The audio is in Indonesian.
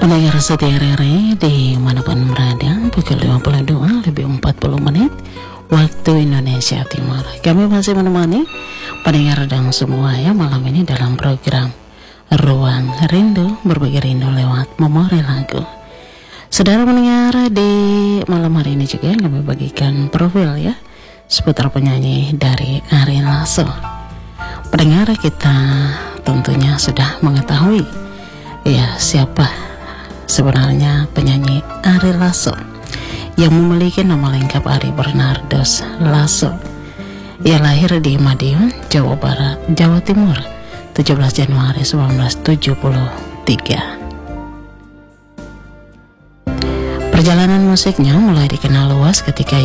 Pendengar setia RRI dimanapun berada, pukul 22 lebih 40 menit waktu Indonesia Timur. Kami masih menemani pendengar dan semua ya malam ini dalam program Ruang Rindu, berbagi rindu lewat memori lagu. Saudara pendengar, di malam hari ini juga kami bagikan profil ya seputar penyanyi dari Ari Lasso. Pendengar, kita tentunya sudah mengetahui ya siapa sebenarnya penyanyi Ari Lasso yang memiliki nama lengkap Ari Bernardus Lasso. Ia lahir di Madiun, Jawa Barat, Jawa Timur, 17 Januari 1973. Perjalanan musiknya mulai dikenal luas ketika